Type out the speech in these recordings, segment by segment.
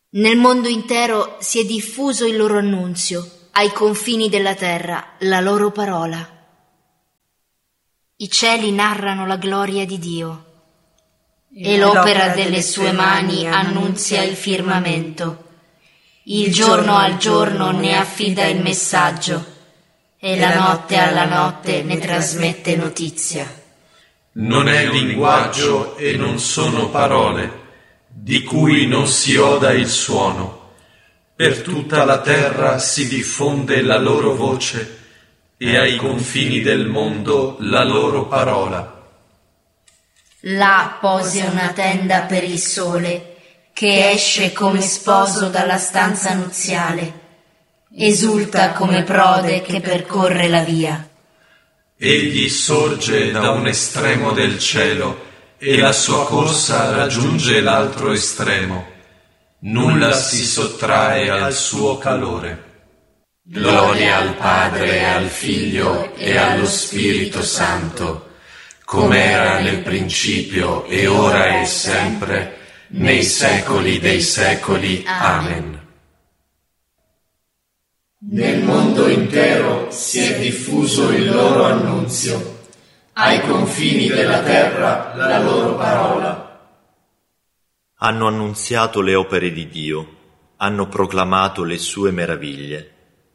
Nel mondo intero si è diffuso il loro annunzio, ai confini della terra la loro parola. I cieli narrano la gloria di Dio e l'opera delle sue mani annunzia il firmamento. Il giorno al giorno ne affida il messaggio e la notte alla notte ne trasmette notizia. Non è linguaggio e non sono parole, di cui non si oda il suono. Per tutta la terra si diffonde la loro voce e ai confini del mondo la loro parola. Là pose una tenda per il sole, che esce come sposo dalla stanza nuziale. Esulta come prode che percorre la via. Egli sorge da un estremo del cielo e la sua corsa raggiunge l'altro estremo. Nulla si sottrae al suo calore. Gloria al Padre, al Figlio e allo Spirito Santo, come era nel principio e ora e sempre, nei secoli dei secoli. Amen. Nel mondo intero si è diffuso il loro annunzio, ai confini della terra la loro parola. Hanno annunziato le opere di Dio, hanno proclamato le sue meraviglie.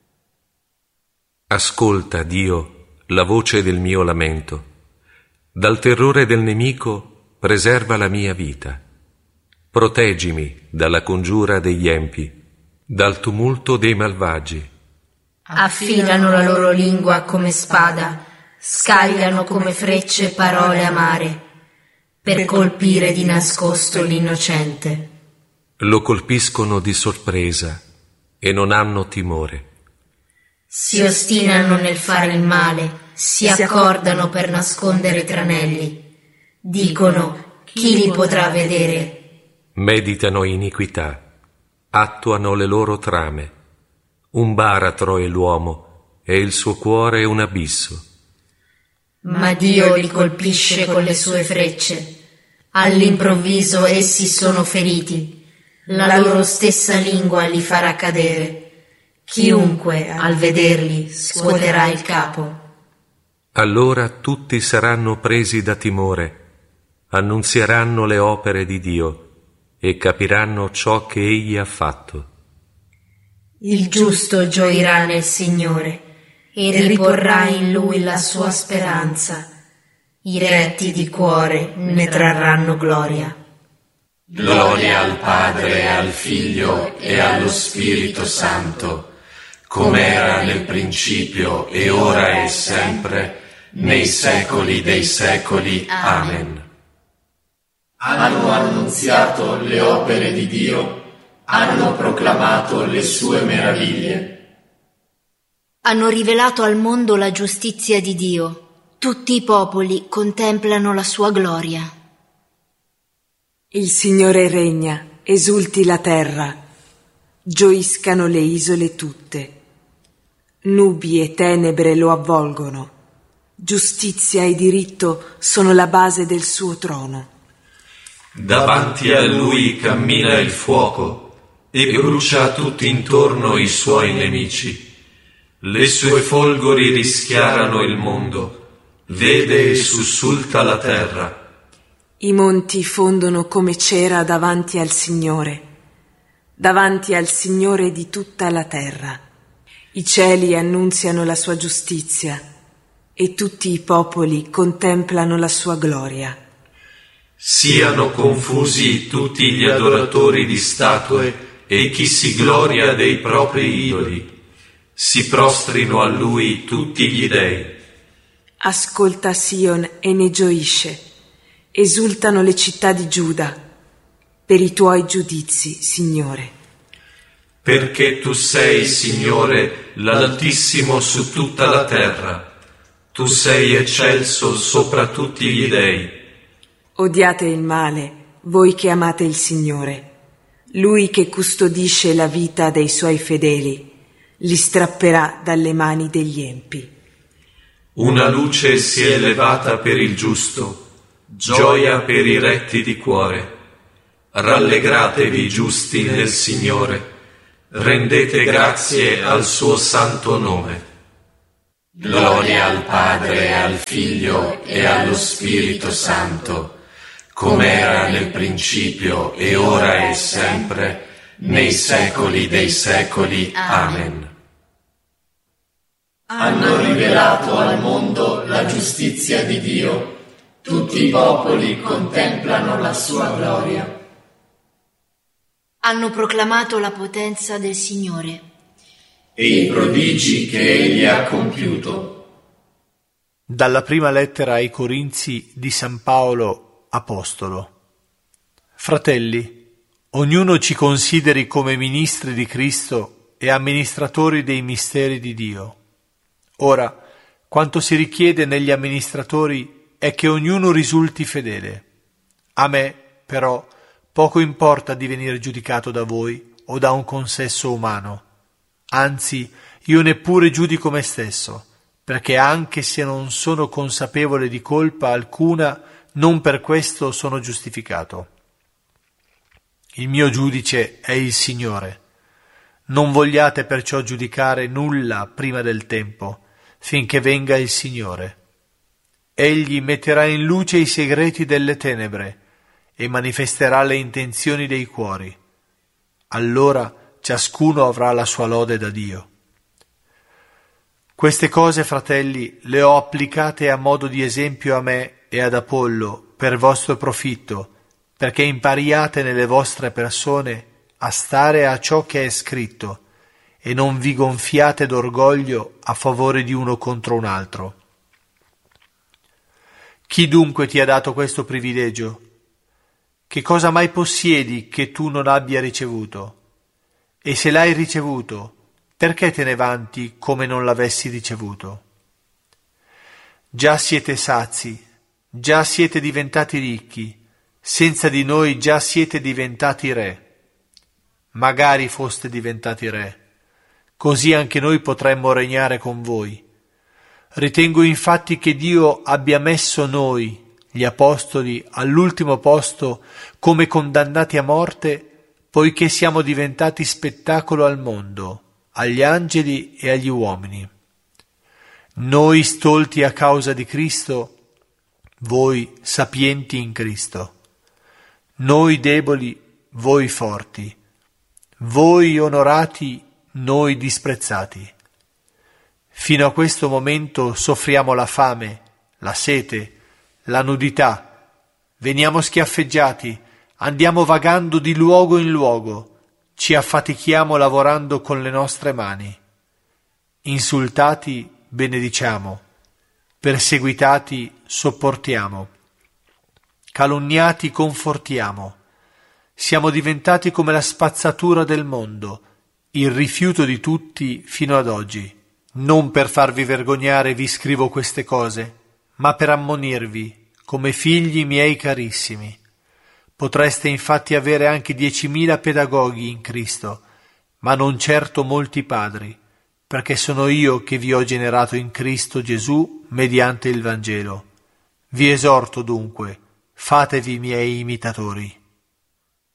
Ascolta, Dio, la voce del mio lamento. Dal terrore del nemico preserva la mia vita. Proteggimi dalla congiura degli empi, dal tumulto dei malvagi. Affilano la loro lingua come spada, scagliano come frecce parole amare, per colpire di nascosto l'innocente. Lo colpiscono di sorpresa e non hanno timore. Si ostinano nel fare il male, si accordano per nascondere i tranelli. Dicono: chi li potrà vedere? Meditano iniquità, attuano le loro trame. Un baratro è l'uomo e il suo cuore è un abisso. Ma Dio li colpisce con le sue frecce. All'improvviso essi sono feriti. La loro stessa lingua li farà cadere. Chiunque al vederli scuoterà il capo. Allora tutti saranno presi da timore, annunzieranno le opere di Dio e capiranno ciò che Egli ha fatto. Il giusto gioirà nel Signore e riporrà in Lui la sua speranza. I retti di cuore ne trarranno gloria. Gloria al Padre, al Figlio e allo Spirito Santo, come era nel principio e ora e sempre, nei secoli dei secoli. Amen. Hanno annunziato le opere di Dio, hanno proclamato le sue meraviglie. Hanno rivelato al mondo la giustizia di Dio. Tutti i popoli contemplano la sua gloria. Il Signore regna, esulti la terra, gioiscano le isole tutte. Nubi e tenebre lo avvolgono. Giustizia e diritto sono la base del suo trono. Davanti a lui cammina il fuoco e brucia tutti intorno i suoi nemici. Le sue folgori rischiarano il mondo, vede e sussulta la terra. I monti fondono come cera davanti al Signore di tutta la terra. I cieli annunziano la sua giustizia e tutti i popoli contemplano la sua gloria. Siano confusi tutti gli adoratori di statue e chi si gloria dei propri idoli. Si prostrino a lui tutti gli dei. Ascolta Sion e ne gioisce. Esultano le città di Giuda per i tuoi giudizi, Signore. Perché tu sei, Signore, l'Altissimo su tutta la terra. Tu sei eccelso sopra tutti gli dei. Odiate il male, voi che amate il Signore. Lui che custodisce la vita dei suoi fedeli, li strapperà dalle mani degli empi. Una luce si è levata per il giusto, gioia per i retti di cuore. Rallegratevi giusti nel Signore, rendete grazie al suo santo nome. Gloria al Padre, al Figlio e allo Spirito Santo, come era nel principio e ora e sempre, nei secoli dei secoli. Amen. Hanno rivelato al mondo la giustizia di Dio, tutti i popoli contemplano la sua gloria. Hanno proclamato la potenza del Signore e i prodigi che Egli ha compiuto. Dalla prima lettera ai Corinzi di San Paolo, apostolo. Fratelli, ognuno ci consideri come ministri di Cristo e amministratori dei misteri di Dio. Ora, quanto si richiede negli amministratori è che ognuno risulti fedele. A me, però, poco importa di venire giudicato da voi o da un consesso umano. Anzi, io neppure giudico me stesso, perché anche se non sono consapevole di colpa alcuna, non per questo sono giustificato. Il mio giudice è il Signore. Non vogliate perciò giudicare nulla prima del tempo, finché venga il Signore. Egli metterà in luce i segreti delle tenebre e manifesterà le intenzioni dei cuori. Allora ciascuno avrà la sua lode da Dio. Queste cose, fratelli, le ho applicate a modo di esempio a me e ad Apollo per vostro profitto, perché impariate nelle vostre persone a stare a ciò che è scritto e non vi gonfiate d'orgoglio a favore di uno contro un altro. Chi dunque ti ha dato questo privilegio? Che cosa mai possiedi che tu non abbia ricevuto? E se l'hai ricevuto, perché te ne vanti come non l'avessi ricevuto? Già siete sazi, già siete diventati ricchi, senza di noi già siete diventati re. Magari foste diventati re, così anche noi potremmo regnare con voi. Ritengo infatti che Dio abbia messo noi, gli apostoli, all'ultimo posto come condannati a morte, poiché siamo diventati spettacolo al mondo, agli angeli e agli uomini. Noi stolti a causa di Cristo, voi sapienti in Cristo. Noi deboli, voi forti. Voi onorati, noi disprezzati. Fino a questo momento soffriamo la fame, la sete, la nudità. Veniamo schiaffeggiati, andiamo vagando di luogo in luogo, ci affatichiamo lavorando con le nostre mani. Insultati benediciamo, perseguitati sopportiamo, calunniati confortiamo. Siamo diventati come la spazzatura del mondo, il rifiuto di tutti fino ad oggi. Non per farvi vergognare vi scrivo queste cose, ma per ammonirvi come figli miei carissimi. Potreste infatti avere anche 10.000 pedagoghi in Cristo, ma non certo molti padri, perché sono io che vi ho generato in Cristo Gesù mediante il Vangelo. Vi esorto dunque, fatevi miei imitatori.